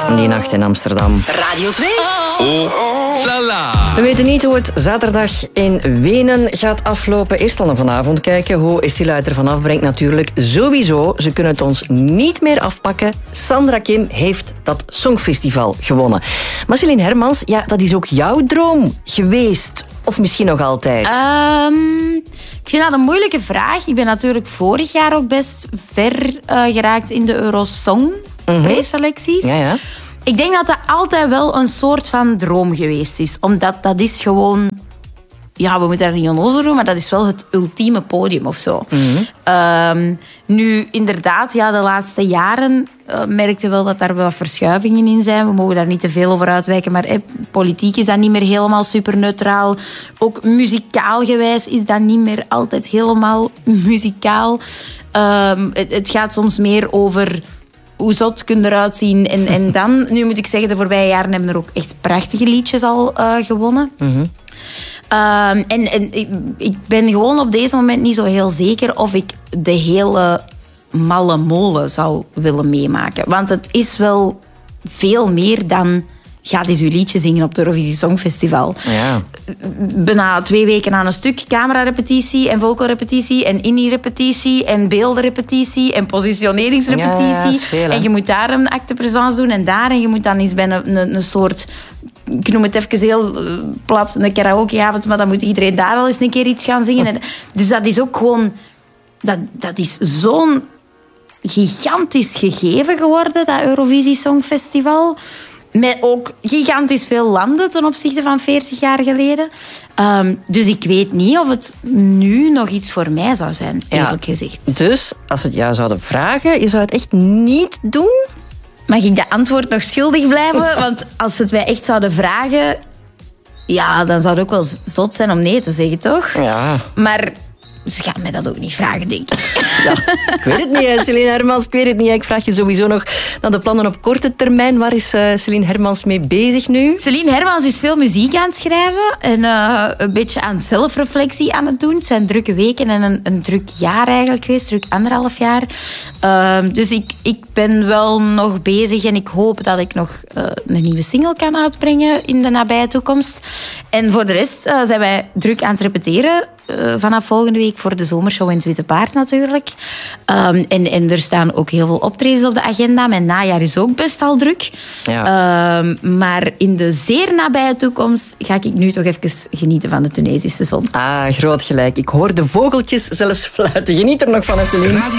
Die nacht in Amsterdam. Radio 2. La la. We weten niet hoe het zaterdag in Wenen gaat aflopen. Eerst dan vanavond kijken hoe Silla het ervan afbrengt. Natuurlijk sowieso. Ze kunnen het ons niet meer afpakken. Sandra Kim heeft dat Songfestival gewonnen. Maar Celine Hermans, ja, dat is ook jouw droom geweest. Of misschien nog altijd? Ik vind dat een moeilijke vraag. Ik ben natuurlijk vorig jaar ook best ver geraakt in de Eurosong preselecties. Ja. Ik denk dat dat altijd wel een soort van droom geweest is. Omdat dat is gewoon... Ja, we moeten daar niet onnozel doen, maar dat is wel het ultieme podium of zo. Nu, inderdaad, ja, de laatste jaren merkte wel dat daar wel verschuivingen in zijn. We mogen daar niet te veel over uitwijken, maar politiek is dat niet meer helemaal superneutraal. Ook muzikaal gewijs is dat niet meer altijd helemaal muzikaal. Het gaat soms meer over... hoe zot kun je eruit zien. En dan, nu moet ik zeggen, de voorbije jaren hebben er ook echt prachtige liedjes al gewonnen. En ik ben gewoon op deze moment niet zo heel zeker of ik de hele malle molen zou willen meemaken. Want het is wel veel meer dan... Ga eens uw liedje zingen op het Eurovisie Songfestival. Ja. Bijna 2 weken aan een stuk. Camerarepetitie en vocalrepetitie en indie-repetitie en beeldenrepetitie en positioneringsrepetitie. Ja, dat is veel, hè? En je moet daar een acte présence doen en daar. En je moet dan eens bij een soort... Ik noem het even heel plat, een karaokeavond, maar dan moet iedereen daar al eens een keer iets gaan zingen. Dus dat is ook gewoon... Dat is zo'n gigantisch gegeven geworden, dat Eurovisie Songfestival. Met ook gigantisch veel landen ten opzichte van 40 jaar geleden. Dus ik weet niet of het nu nog iets voor mij zou zijn, eerlijk gezegd. Dus, als ze het jou zouden vragen, je zou het echt niet doen? Mag ik de antwoord nog schuldig blijven? Want als ze het mij echt zouden vragen... Ja, dan zou het ook wel zot zijn om nee te zeggen, toch? Ja. Maar ze gaan mij dat ook niet vragen, denk ik. Ja, ik weet het niet, Celine Hermans. Ik weet het niet. Ik vraag je sowieso nog naar de plannen op korte termijn. Waar is Celine Hermans mee bezig nu? Celine Hermans is veel muziek aan het schrijven en een beetje aan zelfreflectie aan het doen. Het zijn drukke weken en een druk jaar eigenlijk geweest, druk 1,5 jaar. Dus ik ben wel nog bezig en ik hoop dat ik nog een nieuwe single kan uitbrengen in de nabije toekomst. En voor de rest zijn wij druk aan het repeteren. Vanaf volgende week voor de zomershow in het Witte Paard natuurlijk. En er staan ook heel veel optredens op de agenda. Mijn najaar is ook best al druk. Ja. Maar in de zeer nabije toekomst ga ik nu toch even genieten van de Tunesische zon. Ah, groot gelijk. Ik hoor de vogeltjes zelfs fluiten. Geniet er nog van, Celine.